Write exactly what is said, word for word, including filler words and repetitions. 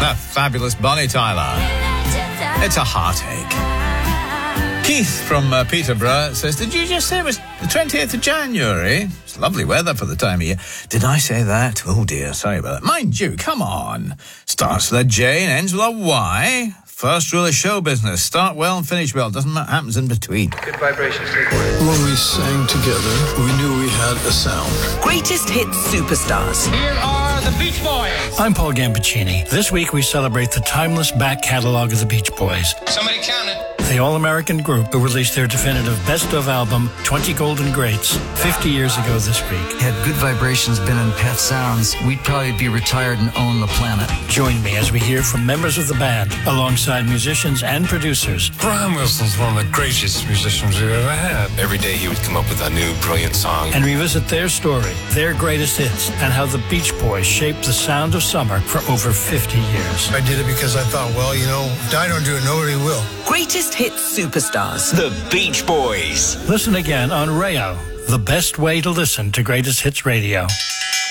The fabulous Bonnie Tyler. It's a heartache. Keith from uh, Peterborough says, did you just say it was the twentieth of January? It's lovely weather for the time of year. Did I say that? Oh dear, sorry about that. Mind you, come on. Starts with a J and ends with a Y. First rule of show business, start well and finish well. Doesn't matter what happens in between. Good vibrations. When we sang together, we knew we had a sound. Greatest hits superstars. Here are the Beach Boys. I'm Paul Gambaccini. This week we celebrate the timeless back catalog of the Beach Boys. Somebody count it. The all-American group who released their definitive best-of album, twenty Golden Greats, fifty years ago this week. Had Good Vibrations been in Pet Sounds, we'd probably be retired and own the planet. Join me as we hear from members of the band, alongside musicians and producers. Brian Wilson's one of the greatest musicians we've ever had. Every day he would come up with a new brilliant song. And revisit their story, their greatest hits, and how the Beach Boys shaped the sound of summer for over fifty years. I did it because I thought, well, you know, if I don't do it, nobody will. Greatest hits superstars. The Beach Boys. Listen again on Rayo, the best way to listen to Greatest Hits Radio.